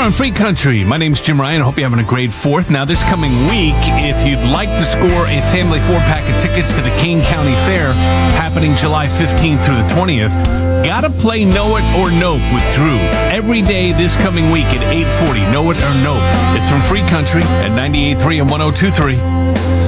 on Free Country. My name's Jim Ryan. I hope you're having a great 4th. Now, this coming week, if you'd like to score a family 4-pack of tickets to the Kane County Fair, happening July 15th through the 20th, gotta play Know It or Nope with Drew. Every day this coming week at 8:40. Know It or Nope. It's from Free Country at 98.3 and 102.3.